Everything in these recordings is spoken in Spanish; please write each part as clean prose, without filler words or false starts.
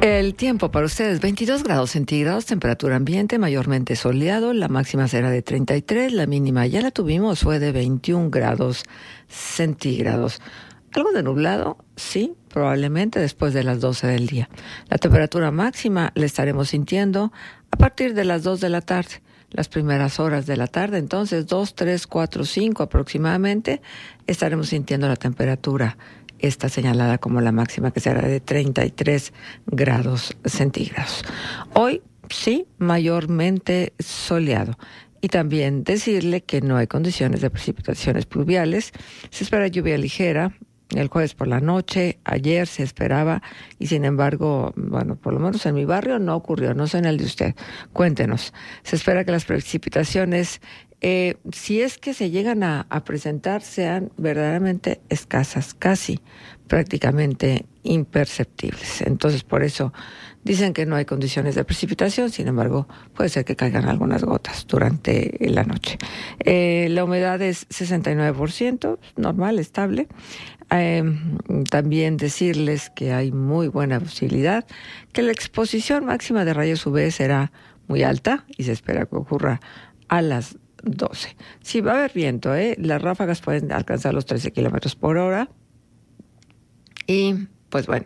El tiempo para ustedes, 22 grados centígrados, temperatura ambiente, mayormente soleado, la máxima será de 33, la mínima ya la tuvimos, fue de 21 grados centígrados. Algo de nublado, sí, probablemente después de las 12 del día. La temperatura máxima la estaremos sintiendo a partir de las 2 de la tarde. Las primeras horas de la tarde, entonces 2, 3, 4, 5 aproximadamente, estaremos sintiendo la temperatura está señalada como la máxima, que será de 33 grados centígrados. Hoy, sí, mayormente soleado. Y también decirle que no hay condiciones de precipitaciones pluviales. Se espera lluvia ligera el jueves por la noche. Ayer se esperaba y, sin embargo, bueno, por lo menos en mi barrio no ocurrió. No sé en el de usted. Cuéntenos. Se espera que las precipitaciones, si es que se llegan a presentar, sean verdaderamente escasas, casi prácticamente imperceptibles. Entonces, por eso dicen que no hay condiciones de precipitación, sin embargo, puede ser que caigan algunas gotas durante la noche. La humedad es 69%, normal, estable. También decirles que hay muy buena posibilidad que la exposición máxima de rayos UV será muy alta y se espera que ocurra a las 12. Sí, va a haber viento, las ráfagas pueden alcanzar los 13 kilómetros por hora. Y, pues bueno,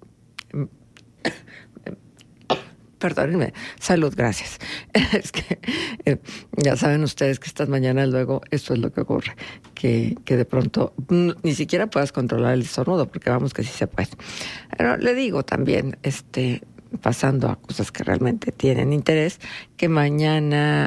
perdónenme, salud, gracias. Es que ya saben ustedes que estas mañanas luego esto es lo que ocurre, que de pronto ni siquiera puedas controlar el estornudo, porque vamos que sí se puede. Pero le digo también, pasando a cosas que realmente tienen interés, que mañana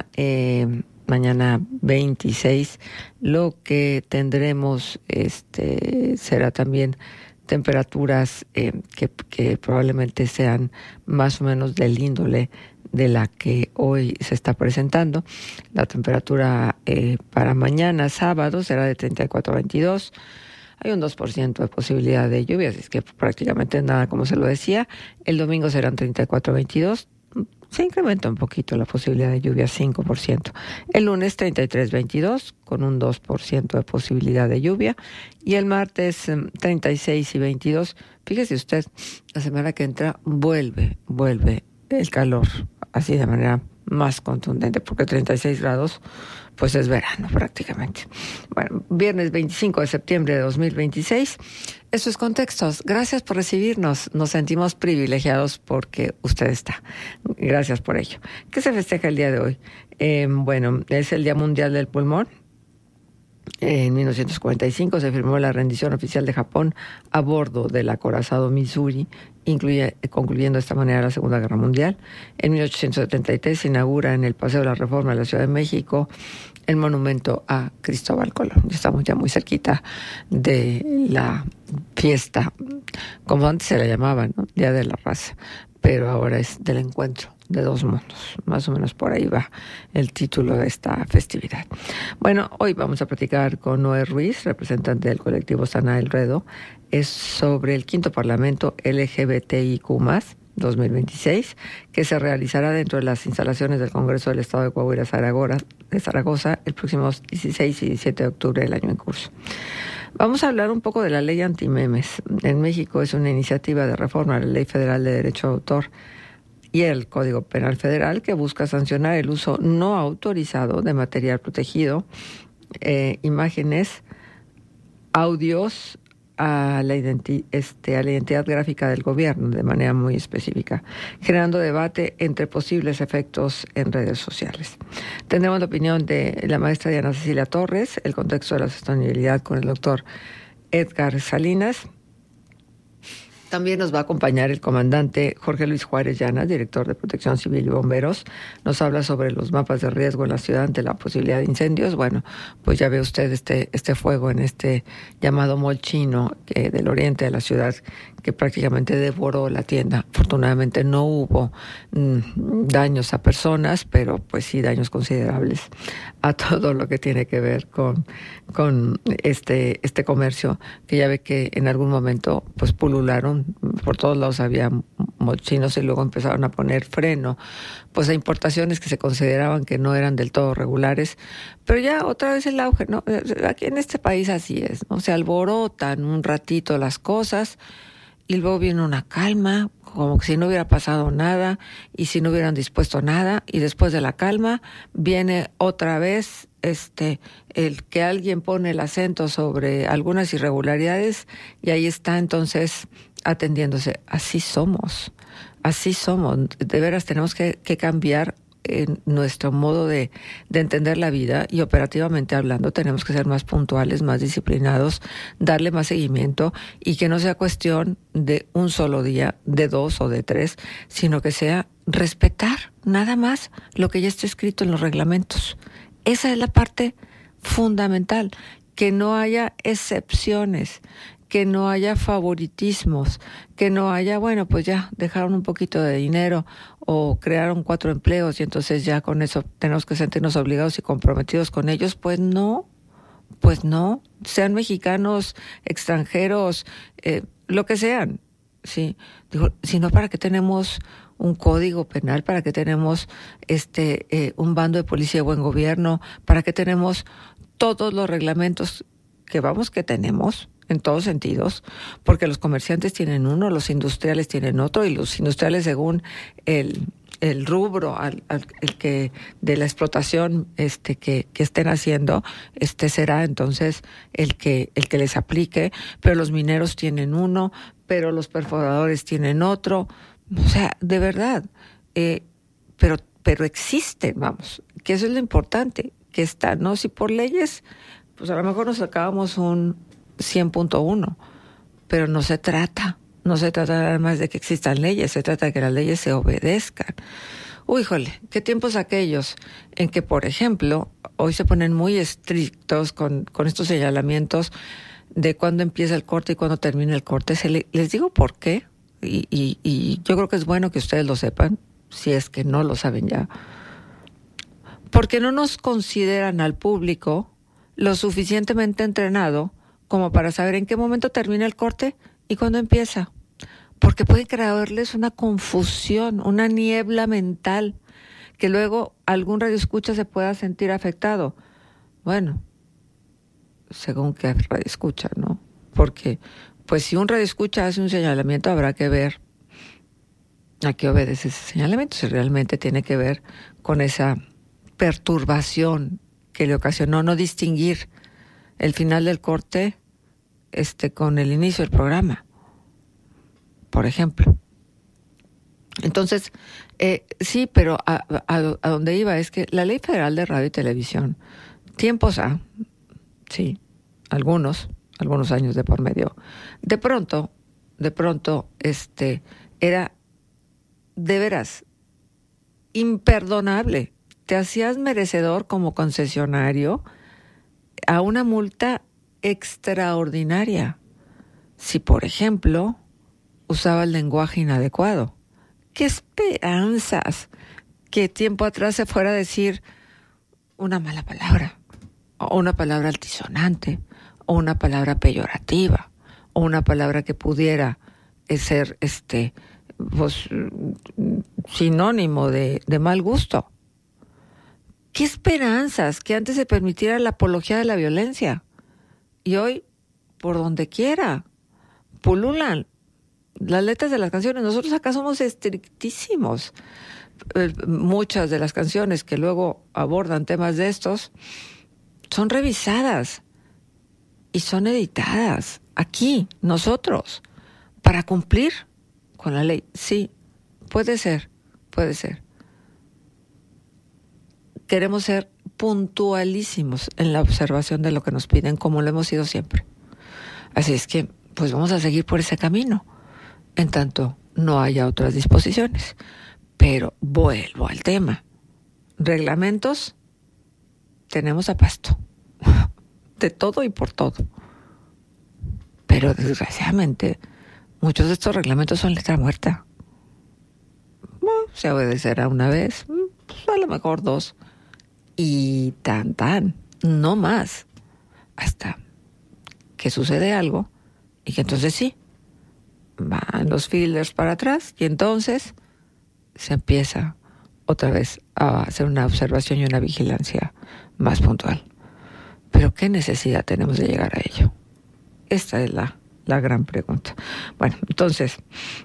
26, lo que tendremos será también temperaturas que probablemente sean más o menos del índole de la que hoy se está presentando. La temperatura para mañana, sábado, será de 34 a 22. Hay un 2% de posibilidad de lluvia, así es que prácticamente nada, como se lo decía. El domingo serán 34 a 22. Se incrementa un poquito la posibilidad de lluvia, 5%. El lunes 33-22 con un 2% de posibilidad de lluvia. Y el martes 36 y 22. Fíjese usted, la semana que entra vuelve el calor, así de manera más contundente, porque 36 grados pues es verano prácticamente. Bueno, viernes 25 de septiembre de 2026. Eso es Contextos. Gracias por recibirnos. Nos sentimos privilegiados porque usted está. Gracias por ello. ¿Qué se festeja el día de hoy? Bueno, es el Día Mundial del Pulmón. En 1945 se firmó la rendición oficial de Japón a bordo del acorazado Missouri, concluyendo de esta manera la Segunda Guerra Mundial. En 1873 se inaugura en el Paseo de la Reforma de la Ciudad de México el monumento a Cristóbal Colón. Estamos ya muy cerquita de la fiesta, como antes se la llamaba, ¿no? Día de la Raza, pero ahora es del encuentro de dos mundos. Más o menos por ahí va el título de esta festividad. Bueno, hoy vamos a platicar con Noé Ruiz, representante del colectivo Sana el Ruedo. Es sobre el quinto Parlamento LGBTIQ+, 2026, que se realizará dentro de las instalaciones del Congreso del Estado de Coahuila de Zaragoza el próximo 16 y 17 de octubre del año en curso. Vamos a hablar un poco de la ley antimemes. En México es una iniciativa de reforma a la Ley Federal de Derecho de Autor y el Código Penal Federal que busca sancionar el uso no autorizado de material protegido, imágenes, audios a la identidad gráfica del gobierno de manera muy específica, generando debate entre posibles efectos en redes sociales. Tendremos la opinión de la maestra Diana Cecilia Torres, el contexto de la sostenibilidad con el doctor Edgar Salinas. También nos va a acompañar el comandante Jorge Luis Juárez Llanas, director de Protección Civil y Bomberos. Nos habla sobre los mapas de riesgo en la ciudad ante la posibilidad de incendios. Bueno, pues ya ve usted este fuego en este llamado mall chino del oriente de la ciudad, que prácticamente devoró la tienda. Afortunadamente no hubo daños a personas, pero pues sí daños considerables a todo lo que tiene que ver con este comercio, que ya ve que en algún momento pues pulularon, por todos lados había mochinos y luego empezaron a poner freno pues a importaciones que se consideraban que no eran del todo regulares, pero ya otra vez el auge, ¿no? Aquí en este país así es, ¿no? Se alborotan un ratito las cosas y luego viene una calma, como si no hubiera pasado nada y si no hubieran dispuesto nada, y después de la calma viene otra vez el que alguien pone el acento sobre algunas irregularidades y ahí está entonces atendiéndose. Así somos, de veras tenemos que cambiar en nuestro modo de entender la vida, y operativamente hablando tenemos que ser más puntuales, más disciplinados, darle más seguimiento, y que no sea cuestión de un solo día, de 2 o de 3, sino que sea respetar nada más lo que ya está escrito en los reglamentos. Esa es la parte fundamental, que no haya excepciones, que no haya favoritismos, que no haya, bueno, pues ya dejaron un poquito de dinero o crearon 4 empleos y entonces ya con eso tenemos que sentirnos obligados y comprometidos con ellos. Pues no, sean mexicanos, extranjeros, lo que sean, sí. Digo, sino para qué tenemos un código penal, para qué tenemos un bando de policía de buen gobierno, para qué tenemos todos los reglamentos que tenemos en todos sentidos, porque los comerciantes tienen uno, los industriales tienen otro, y los industriales según el rubro el que de la explotación que estén haciendo, será entonces el que les aplique, pero los mineros tienen uno, pero los perforadores tienen otro. O sea, de verdad, pero existen, vamos, que eso es lo importante, que está, ¿no? Si por leyes, pues a lo mejor nos sacábamos un 100.1, pero no se trata nada más de que existan leyes, se trata de que las leyes se obedezcan. Híjole, qué tiempos aquellos en que, por ejemplo, hoy se ponen muy estrictos con estos señalamientos de cuándo empieza el corte y cuándo termina el corte. Les digo por qué, y yo creo que es bueno que ustedes lo sepan, si es que no lo saben ya, porque no nos consideran al público lo suficientemente entrenado como para saber en qué momento termina el corte y cuándo empieza. Porque puede crearles una confusión, una niebla mental, que luego algún radioescucha se pueda sentir afectado. Bueno, según qué radioescucha, ¿no? Porque, pues si un radioescucha hace un señalamiento, habrá que ver a qué obedece ese señalamiento, si realmente tiene que ver con esa perturbación que le ocasionó no distinguir el final del corte con el inicio del programa, por ejemplo. Entonces, sí, pero a donde iba es que la Ley Federal de Radio y Televisión, tiempos sí, algunos años de por medio, de pronto, era de veras imperdonable. Te hacías merecedor como concesionario a una multa extraordinaria si, por ejemplo, usaba el lenguaje inadecuado. ¡Qué esperanzas! Que tiempo atrás se fuera a decir una mala palabra, o una palabra altisonante, o una palabra peyorativa, o una palabra que pudiera ser pues, sinónimo de mal gusto. ¡Qué esperanzas! Que antes se permitiera la apología de la violencia. Y hoy, por donde quiera, pululan las letras de las canciones. Nosotros acá somos estrictísimos. Muchas de las canciones que luego abordan temas de estos son revisadas y son editadas aquí, nosotros, para cumplir con la ley. Sí, puede ser. Queremos ser puntualísimos en la observación de lo que nos piden, como lo hemos sido siempre. Así es que, pues vamos a seguir por ese camino, en tanto no haya otras disposiciones. Pero vuelvo al tema. Reglamentos tenemos a pasto, de todo y por todo. Pero desgraciadamente, muchos de estos reglamentos son letra muerta. Se obedecerá una vez, pues a lo mejor 2. Y tan, no más, hasta que sucede algo y que entonces sí, van los fielders para atrás y entonces se empieza otra vez a hacer una observación y una vigilancia más puntual. Pero ¿qué necesidad tenemos de llegar a ello? Esta es la gran pregunta. Bueno, entonces,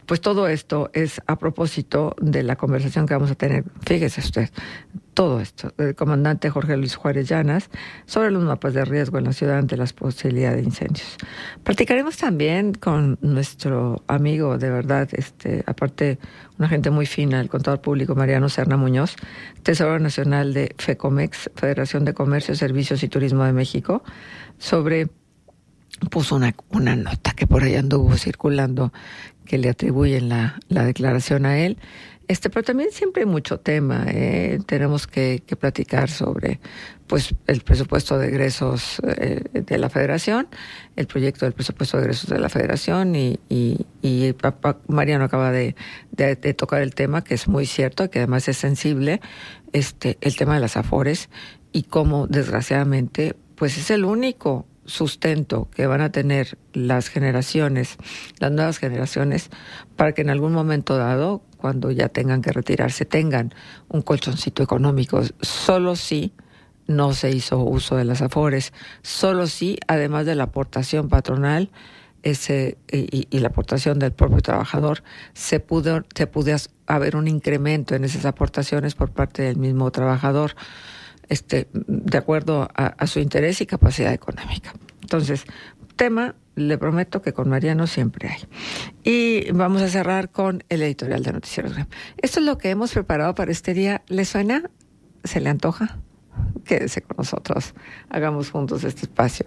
pues todo esto es a propósito de la conversación que vamos a tener. Fíjese usted, todo esto, el comandante Jorge Luis Juárez Llanas, sobre los mapas de riesgo en la ciudad ante las posibilidades de incendios. Platicaremos también con nuestro amigo, de verdad, aparte, una gente muy fina, el contador público Mariano Serna Muñoz, tesorero nacional de FECOMEX, Federación de Comercio, Servicios y Turismo de México, sobre puso una nota que por ahí anduvo circulando, que le atribuyen la declaración a él. Pero también siempre hay mucho tema. Tenemos que platicar sobre pues el presupuesto de egresos de la Federación, el proyecto del presupuesto de egresos de la Federación y Mariano acaba de tocar el tema, que es muy cierto, que además es sensible, el tema de las afores y cómo desgraciadamente pues es el único sustento que van a tener las nuevas generaciones, para que en algún momento dado, cuando ya tengan que retirarse, tengan un colchoncito económico. Solo si no se hizo uso de las afores, solo si, además de la aportación patronal y la aportación del propio trabajador, se pudo haber un incremento en esas aportaciones por parte del mismo trabajador, de acuerdo a su interés y capacidad económica. Entonces, tema, le prometo que con Mariano siempre hay. Y vamos a cerrar con el editorial de Noticieros Grem. Esto es lo que hemos preparado para este día. ¿Le suena? ¿Se le antoja? Quédese con nosotros. Hagamos juntos este espacio.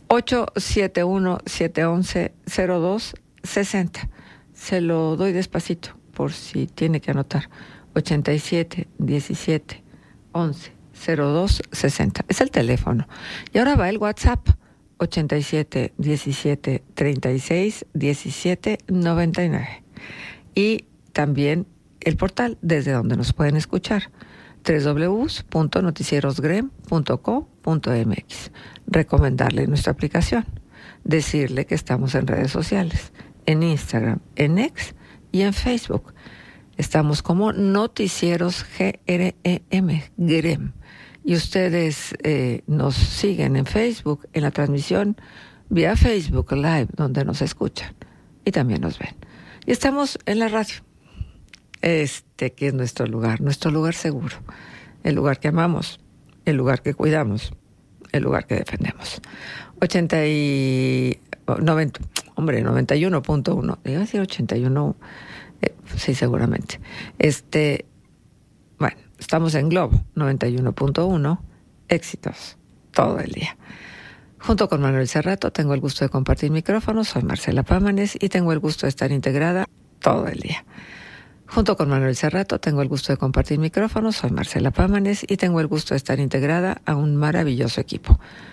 871-711-0260. Se lo doy despacito por si tiene que anotar. 87-17-11-0260. Es el teléfono. Y ahora va el WhatsApp. 87-17-36-17-99. Y también el portal desde donde nos pueden escuchar. www.noticierosgrem.co.mx. Recomendarle nuestra aplicación. Decirle que estamos en redes sociales. En Instagram, en X y en Facebook. Estamos como Noticieros GREM. Y ustedes nos siguen en Facebook, en la transmisión vía Facebook Live, donde nos escuchan y también nos ven. Y estamos en la radio, que es nuestro lugar seguro, el lugar que amamos, el lugar que cuidamos, el lugar que defendemos. 91.1, iba a decir 81, sí, seguramente. Bueno, estamos en Globo 91.1, éxitos todo el día. Junto con Manuel Cerrato tengo el gusto de compartir micrófonos. Soy Marcela Pámanes y tengo el gusto de estar integrada todo el día. Junto con Manuel Cerrato tengo el gusto de compartir micrófonos. Soy Marcela Pámanes y tengo el gusto de estar integrada a un maravilloso equipo.